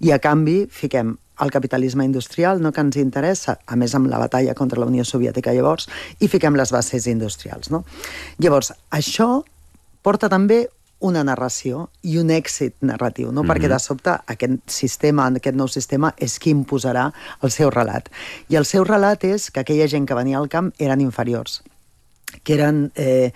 I a canvi fiquem el capitalisme industrial, no, que ens interessa, a més amb la batalla contra la Unió Soviètica llavors, i fiquem les bases industrials, no? Llavors, això porta també una narració i un èxit narratiu, no? Perquè de sobte aquest nou sistema és qui imposarà el seu relat. I el seu relat és que aquella gent que venia al camp eren inferiors, que eren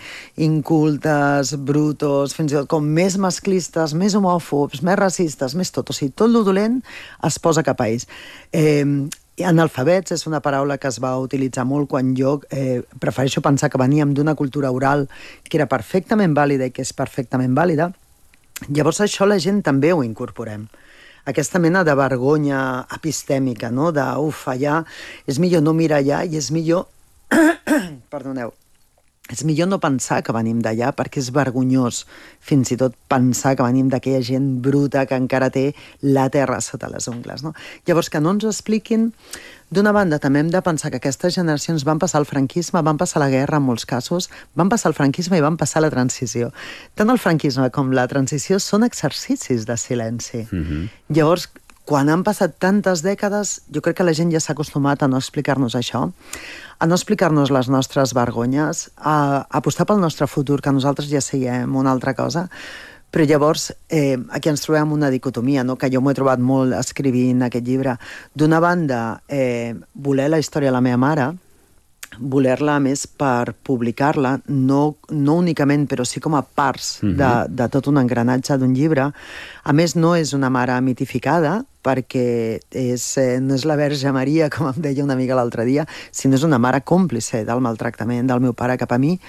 incultes, brutos, fins i tot com més masclistes, més homòfobs, més racistes, més tot. O sigui, tot lo dolent es posa cap a ells. Analfabets és una paraula que es va utilitzar molt quan jo prefereixo pensar que veníem d'una cultura oral que era perfectament vàlida i que és perfectament vàlida. Llavors això la gent també ho incorporem. Aquesta mena de vergonya epistèmica, no? De, allà és millor no mirar allà i és millor... Perdoneu. És millor no pensar que venim d'allà perquè és vergonyós fins i tot pensar que venim d'aquella gent bruta que encara té la terra sota les ungles, no? Llavors, que no ens ho expliquin, d'una banda també hem de pensar que aquestes generacions van passar el franquisme, van passar la guerra en molts casos, van passar el franquisme i van passar la transició. Tant el franquisme com la transició són exercicis de silenci. Llavors, quan han passat tantes dècades, jo crec que la gent ja s'ha acostumat a no explicar-nos això, a no explicar-nos les nostres vergonyes, a apostar pel nostre futur, que nosaltres ja siguem una altra cosa. Però llavors aquí ens trobem una dicotomia, no? Que jo m'ho he trobat molt escrivint aquest llibre. D'una banda, voler la història de la meva mare, voler-la més per publicar-la, no únicament, però sí com a parts de tot un engranatge d'un llibre. A més, no és una mare mitificada, perquè no és la Verge Maria, com em deia una amiga l'altre dia, sinó és una mare còmplice del maltractament del meu pare cap a mi.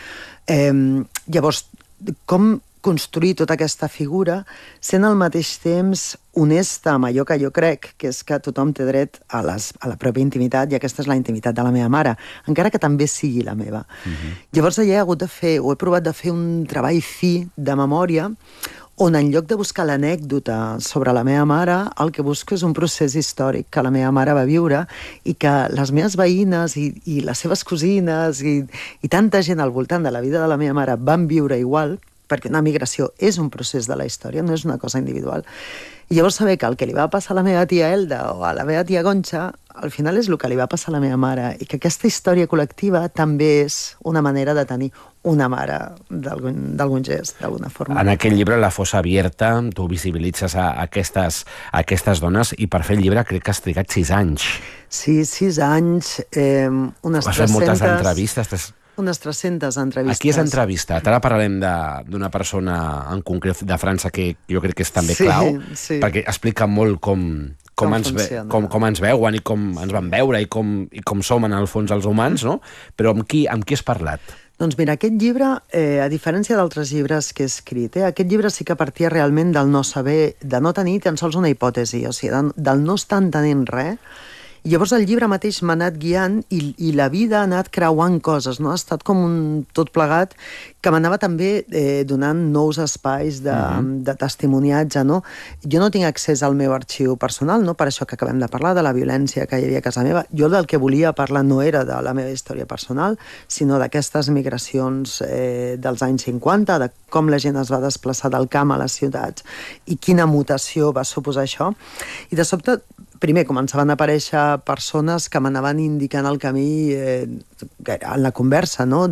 Llavors, com construir tota aquesta figura sent al mateix temps honesta amb allò que jo crec, que és que tothom té dret a la pròpia intimitat, i aquesta és la intimitat de la meva mare, encara que també sigui la meva. Llavors he hagut de fer, o he provat de fer un treball fi de memòria on en lloc de buscar l'anècdota sobre la meva mare, el que busco és un procés històric que la meva mare va viure i que les meves veïnes i les seves cosines i tanta gent al voltant de la vida de la meva mare van viure igual, perquè una migració és un procés de la història, no és una cosa individual. I llavors saber que el que li va passar a la meva tia Elda o a la meva tia Gonxa, al final és el que li va passar a la meva mare, i que aquesta història col·lectiva també és una manera de tenir una mare d'algun gest, d'alguna forma. En aquell llibre, La fossa abierta, tu visibilitzes aquestes dones, i per fer el llibre crec que has trigat 6 anys. Sí, 6 anys, unes 300... Has fet moltes entrevistes, unes 300 entrevistes. Aquí és entrevistat. Ara parlarem d'una persona en concret de França que jo crec que és també clau, perquè explica molt com ens veuen i com ens van veure i com som en el fons els humans, no? Però amb qui has parlat? Doncs mira, aquest llibre, a diferència d'altres llibres que he escrit, aquest llibre sí que partia realment del no saber, de no tenir tan sols una hipòtesi, o sigui, del no estar entenent res. I llavors el llibre mateix m'ha anat guiant i la vida ha anat creuant coses, no? Ha estat com un tot plegat que m'anava també donant nous espais de testimoniatge, no? Jo no tinc accés al meu arxiu personal, no? Per això que acabem de parlar, de la violència que hi havia a casa meva. Jo del que volia parlar no era de la meva història personal, sinó d'aquestes migracions dels anys 50, de com la gent es va desplaçar del camp a les ciutats i quina mutació va suposar això. I de sobte, primer, començaven a aparèixer persones que m'anaven indicant el camí en la conversa, no?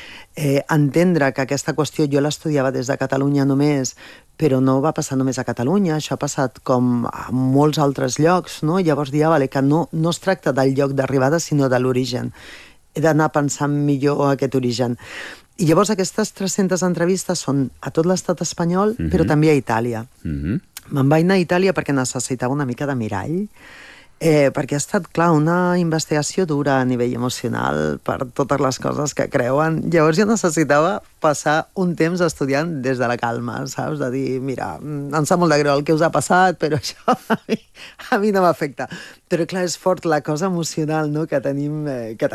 D'entendre que aquesta qüestió jo l'estudiava des de Catalunya només, però no va passar només a Catalunya, això ha passat com a molts altres llocs, no? Llavors dir, que no es tracta del lloc d'arribada, sinó de l'origen. He d'anar pensant millor aquest origen. I llavors aquestes 300 entrevistes són a tot l'estat espanyol, però també a Itàlia. Me'n vaig anar a Itàlia perquè necessitava una mica de mirall, perquè ha estat, clar, una investigació dura a nivell emocional per totes les coses que creuen. Llavors jo necessitava passar un temps estudiant des de la calma, saps? De dir, mira, em sap molt de greu el que us ha passat, però això a mi no m'afecta. Però clar, és fort la cosa emocional, no?, que tenim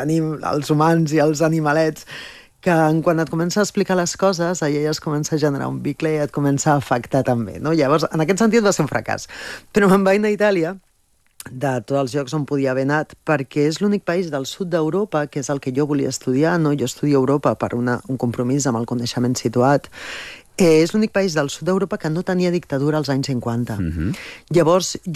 els humans i els animalets, que quan et comença a explicar les coses, allà es comença a generar un vincle i et comença a afectar també, no? Llavors, en aquest sentit va ser un fracàs. Però me'n vaig anar a Itàlia, de tots els llocs on podia haver anat, perquè és l'únic país del sud d'Europa, que és el que jo volia estudiar, no? Jo estudio Europa per un compromís amb el coneixement situat. És l'únic país del sud d'Europa que no tenia dictadura als anys 50. Llavors,